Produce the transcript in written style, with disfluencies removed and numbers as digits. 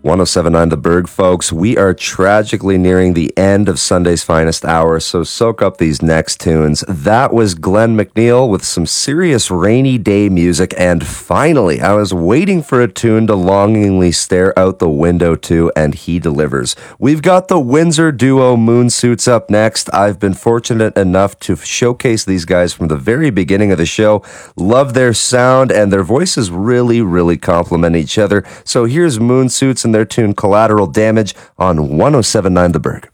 1079 The Berg, folks. We are tragically nearing the end of Sunday's finest hour, so soak up these next tunes. That was Glenn McNeil with some serious rainy day music, and finally, I was waiting for a tune to longingly stare out the window to, and he delivers. We've got the Windsor duo Moonsuits up next. I've been fortunate enough to showcase these guys from the very beginning of the show. Love their sound, and their voices really complement each other. So here's Moonsuits and their tune Collateral Damage on 1079 The Berg.